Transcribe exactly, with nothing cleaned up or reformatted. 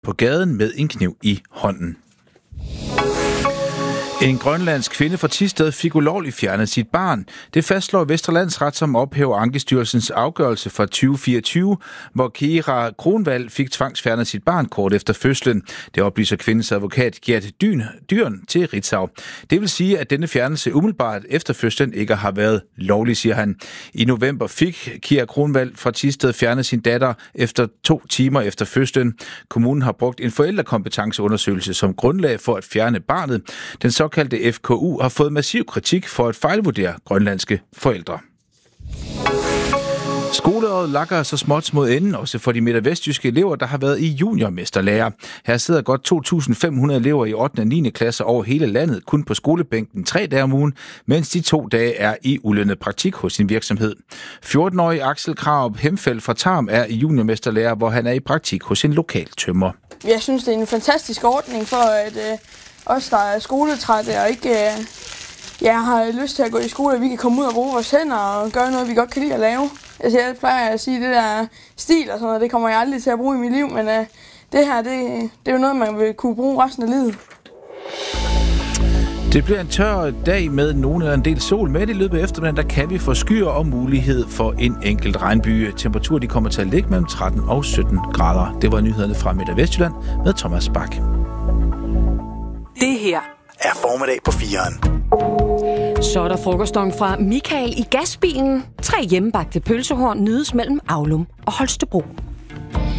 på gaden med en kniv i hånden. En grønlandsk kvinde fra Thisted fik ulovligt fjernet sit barn. Det fastslår Vestre Landsret, som ophæver Ankestyrelsens afgørelse fra tyve fireogtyve, hvor Kira Kronvald fik tvangsfjernet sit barn kort efter fødslen. Det oplyser kvindens advokat Gert Dyren til Ritzau. Det vil sige, at denne fjernelse umiddelbart efter fødslen ikke har været lovlig, siger han. I november fik Kira Kronvald fra Thisted fjernet sin datter efter to timer efter fødslen. Kommunen har brugt en forældrekompetenceundersøgelse som grundlag for at fjerne barnet. Den så kaldte F K U har fået massiv kritik for at fejlvurdere grønlandske forældre. Skoleåret lakker så småt mod enden, også for de midt- og vestjyske elever, der har været i juniormesterlærer. Her sidder godt to tusind fem hundrede elever i ottende og niende klasse over hele landet, kun på skolebænken tre dage om ugen, mens de to dage er i ulønnet praktik hos sin virksomhed. fjorten-årige Axel Krarup Hemfeldt fra Tarm er i juniormesterlærer, hvor han er i praktik hos en lokal tømrer. Jeg synes, det er en fantastisk ordning for, at øh, os, der er skoletrætte og ikke øh, ja, har lyst til at gå i skole, at vi kan komme ud og bruge vores hænder og gøre noget, vi godt kan lide at lave. Altså, jeg plejer at sige, at det der stil og sådan noget, det kommer jeg aldrig til at bruge i mit liv, men øh, det her, det, det er jo noget, man vil kunne bruge resten af livet. Det bliver en tør dag med nogen eller en del sol, men i løbet af eftermiddagen, der kan vi få skyer og mulighed for en enkelt regnbyge. Temperaturen de kommer til at ligge mellem tretten og sytten grader. Det var nyhederne fra Midt- og Vestjylland med Thomas Bak. Det her er formiddag på fireren. Så er der frokostong fra Michael i gasbilen. Tre hjemmebagte pølsehorn nydes mellem Aulum og Holstebro.